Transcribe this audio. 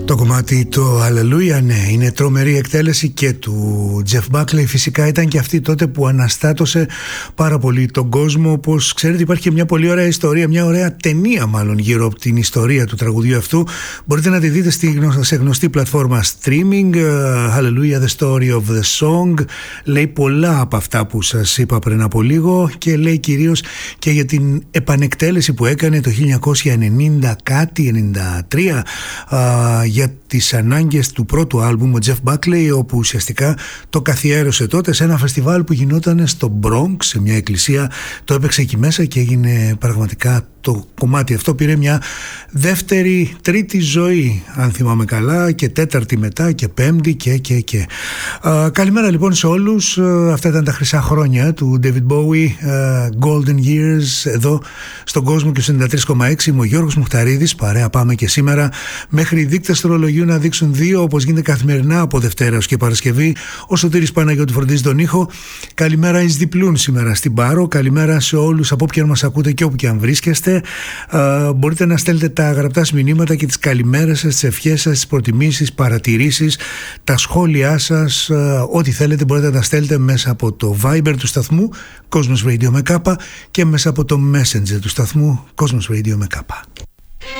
Το κομμάτι το Hallelujah, ναι, είναι τρομερή εκτέλεση και του Jeff Buckley. Φυσικά ήταν και αυτή τότε που αναστάτωσε πάρα πολύ τον κόσμο. Όπως ξέρετε, υπάρχει και μια πολύ ωραία ιστορία, μια ωραία ταινία μάλλον γύρω από την ιστορία του τραγουδιού αυτού. Μπορείτε να τη δείτε σε γνωστή πλατφόρμα streaming. Hallelujah, the story of the song. Λέει πολλά από αυτά που σας είπα πριν από λίγο και λέει κυρίως και για την επανεκτέλεση που έκανε το 1990 κάτι, 93, για τις ανάγκες του πρώτου άλμπουμ ο Jeff Buckley, όπου ουσιαστικά το καθιέρωσε τότε σε ένα φεστιβάλ που γινόταν στο Bronx, σε μια εκκλησία. Το έπαιξε εκεί μέσα και έγινε πραγματικά, το κομμάτι αυτό πήρε μια δεύτερη, τρίτη ζωή, αν θυμάμαι καλά, και τέταρτη μετά και πέμπτη και. Καλημέρα λοιπόν σε όλους. Αυτά ήταν τα χρυσά χρόνια του David Bowie, Golden Years, εδώ στον κόσμο και 93,6. Είμαι ο Γιώργος Μουχταρίδης, παρέα πάμε και σήμερα μέχρι οι δείκτες του ρολογιού να δείξουν 2, όπως γίνεται καθημερινά από Δευτέρα έως και Παρασκευή. Ο Σωτήρης Παναγιώτου φροντίζει τον ήχο. Καλημέρα εις διπλούν σήμερα στην Πάρο. Καλημέρα σε όλους από όποιον μας ακούτε και όπου και αν βρίσκεστε. Μπορείτε να στέλνετε τα γραπτά μηνύματα και τις καλημέρες σας, τις ευχές σας, τις προτιμήσεις, παρατηρήσεις, τα σχόλιά σας, ό,τι θέλετε μπορείτε να τα στέλνετε μέσα από το Viber του σταθμού Cosmos Radio με Κάπα και μέσα από το Messenger του σταθμού Cosmos Radio με Κάπα.